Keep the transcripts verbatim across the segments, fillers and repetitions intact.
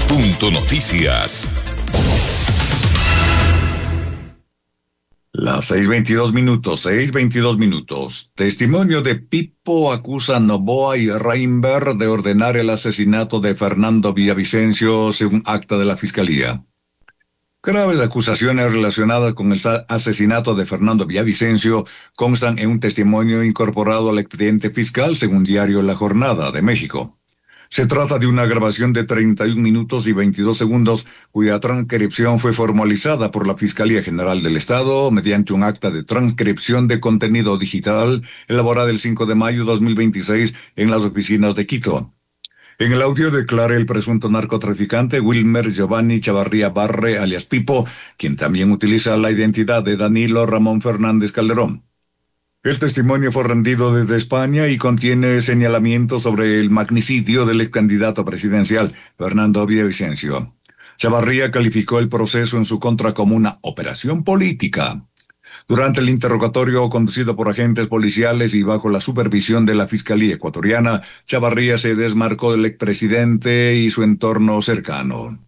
Punto Noticias. Las seis veintidós minutos, seis veintidós minutos. Testimonio de Pipo acusa a Noboa y Reinberg de ordenar el asesinato de Fernando Villavicencio según acta de la Fiscalía. Graves acusaciones relacionadas con el asesinato de Fernando Villavicencio constan en un testimonio incorporado al expediente fiscal según diario La Jornada de México. Se trata de una grabación de treinta y un minutos y veintidós segundos, cuya transcripción fue formalizada por la Fiscalía General del Estado mediante un acta de transcripción de contenido digital elaborada el cinco de mayo de dos mil veintiséis en las oficinas de Quito. En el audio declara el presunto narcotraficante Wilmer Giovanni Chavarría Barre, alias Pipo, quien también utiliza la identidad de Danilo Ramón Fernández Calderón. El testimonio fue rendido desde España y contiene señalamientos sobre el magnicidio del ex candidato presidencial Fernando Villavicencio. Chavarría calificó el proceso en su contra como una operación política. Durante el interrogatorio conducido por agentes policiales y bajo la supervisión de la Fiscalía ecuatoriana, Chavarría se desmarcó del expresidente y su entorno cercano.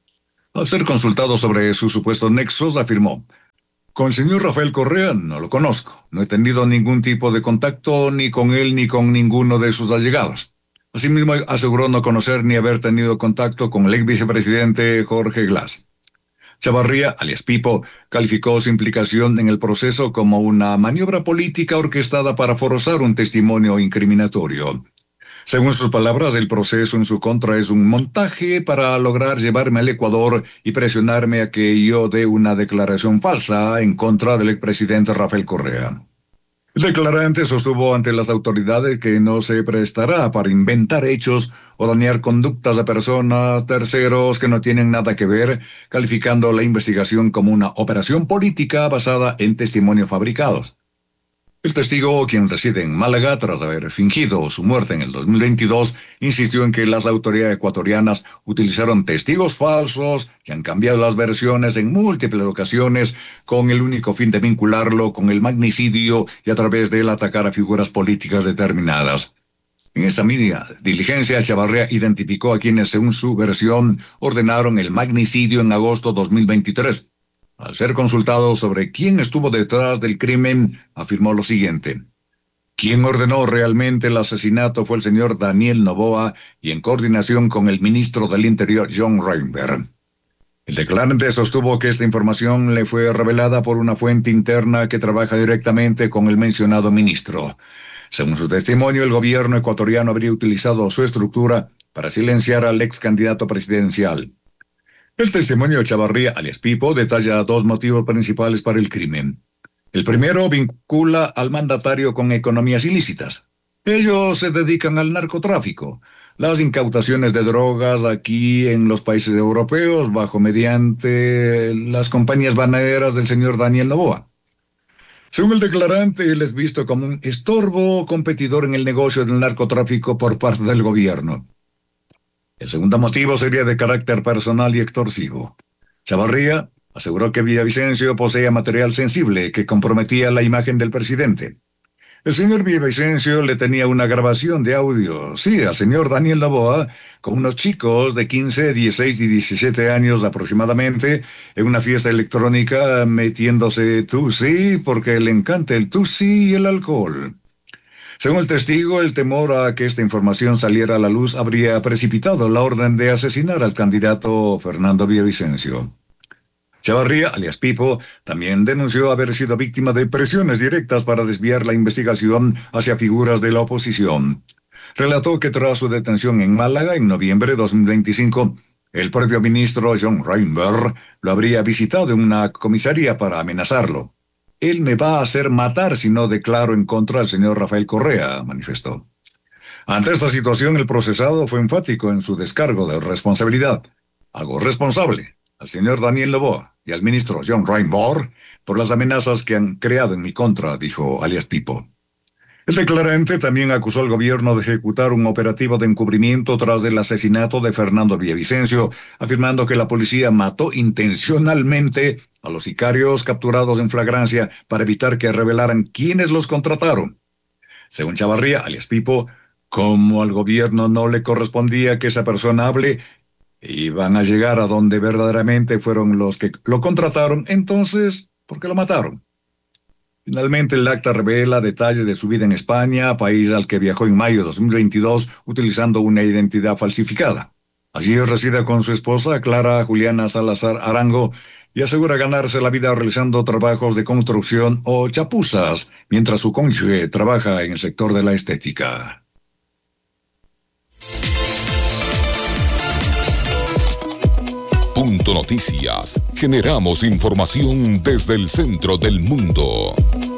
Al ser consultado sobre sus supuestos nexos, afirmó: con el señor Rafael Correa no lo conozco. No he tenido ningún tipo de contacto ni con él ni con ninguno de sus allegados. Asimismo, aseguró no conocer ni haber tenido contacto con el ex vicepresidente Jorge Glass. Chavarría, alias Pipo, calificó su implicación en el proceso como una maniobra política orquestada para forzar un testimonio incriminatorio. Según sus palabras, el proceso en su contra es un montaje para lograr llevarme al Ecuador y presionarme a que yo dé una declaración falsa en contra del expresidente Rafael Correa. El declarante sostuvo ante las autoridades que no se prestará para inventar hechos o dañar conductas de personas, terceros que no tienen nada que ver, calificando la investigación como una operación política basada en testimonios fabricados. El testigo, quien reside en Málaga tras haber fingido su muerte en el dos mil veintidós, insistió en que las autoridades ecuatorianas utilizaron testigos falsos que han cambiado las versiones en múltiples ocasiones con el único fin de vincularlo con el magnicidio y a través de él atacar a figuras políticas determinadas. En esa mínima diligencia, Chavarría identificó a quienes, según su versión, ordenaron el magnicidio en agosto de dos mil veintitrés. Al ser consultado sobre quién estuvo detrás del crimen, afirmó lo siguiente: quien ordenó realmente el asesinato fue el señor Daniel Noboa y en coordinación con el ministro del Interior, John Reinberg. El declarante sostuvo que esta información le fue revelada por una fuente interna que trabaja directamente con el mencionado ministro. Según su testimonio, el gobierno ecuatoriano habría utilizado su estructura para silenciar al ex candidato presidencial. El testimonio de Chavarría, alias Pipo, detalla dos motivos principales para el crimen. El primero vincula al mandatario con economías ilícitas. Ellos se dedican al narcotráfico. Las incautaciones de drogas aquí en los países europeos bajo mediante las compañías bananeras del señor Daniel Noboa. Según el declarante, él es visto como un estorbo competidor en el negocio del narcotráfico por parte del gobierno. El segundo motivo sería de carácter personal y extorsivo. Chavarría aseguró que Villavicencio poseía material sensible que comprometía la imagen del presidente. El señor Villavicencio le tenía una grabación de audio, sí, al señor Daniel Noboa, con unos chicos de quince, dieciséis y diecisiete años aproximadamente, en una fiesta electrónica metiéndose tusi porque le encanta el tusi y el alcohol. Según el testigo, el temor a que esta información saliera a la luz habría precipitado la orden de asesinar al candidato Fernando Villavicencio. Chavarría, alias Pipo, también denunció haber sido víctima de presiones directas para desviar la investigación hacia figuras de la oposición. Relató que tras su detención en Málaga en noviembre de dos mil veinticinco, el propio ministro John Reinberg lo habría visitado en una comisaría para amenazarlo. Él me va a hacer matar si no declaro en contra del señor Rafael Correa, manifestó. Ante esta situación, el procesado fue enfático en su descargo de responsabilidad. Hago responsable al señor Daniel Noboa y al ministro John Reinberg por las amenazas que han creado en mi contra, dijo alias Pipo. El declarante también acusó al gobierno de ejecutar un operativo de encubrimiento tras el asesinato de Fernando Villavicencio, afirmando que la policía mató intencionalmente a los sicarios capturados en flagrancia para evitar que revelaran quiénes los contrataron. Según Chavarría, alias Pipo, como al gobierno no le correspondía que esa persona hable, y van a llegar a donde verdaderamente fueron los que lo contrataron, entonces, ¿por qué lo mataron? Finalmente, el acta revela detalles de su vida en España, país al que viajó en mayo de dos mil veintidós utilizando una identidad falsificada. Allí reside con su esposa, Clara Juliana Salazar Arango, y asegura ganarse la vida realizando trabajos de construcción o chapuzas, mientras su cónyuge trabaja en el sector de la estética. Punto Noticias. Generamos información desde el centro del mundo.